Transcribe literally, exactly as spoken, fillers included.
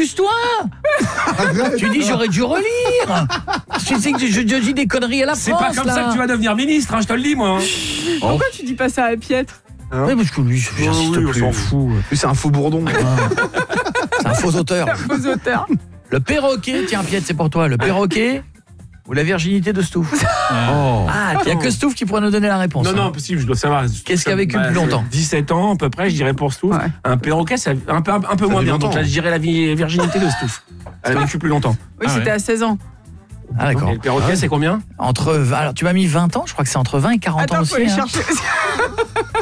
excuse-toi. Tu dis j'aurais dû relire. Tu sais que je, je dis des conneries à la France. C'est pas comme là. ça que tu vas devenir ministre, hein, je te le dis moi. Pourquoi tu dis pas ça à Pietre? Hein oui, parce que lui, j'insiste oh, oui, plus. on s'en fout. Lui, c'est un faux bourdon. C'est un faux auteur. Un faux auteur. Le perroquet, tiens Piette, c'est pour toi. Le perroquet ou la virginité de Stouff? Oh. Ah, il n'y a que Stouff qui pourrait nous donner la réponse. Non, hein. non, possible, je dois savoir. Qu'est-ce qui a vécu le plus longtemps? dix-sept ans, à peu près, je dirais pour Stouff. Ouais. Un perroquet, c'est un peu, un peu moins fait bien. longtemps. Donc là, je dirais la vi- virginité de Stouff. Elle a vécu plus longtemps. Oui, Ah c'était ouais. à seize ans. Ah d'accord. Et le perroquet, c'est combien? Entre alors tu m'as mis vingt ans, je crois que c'est entre vingt et quarante Attends, ans faut aussi. aller hein. chercher.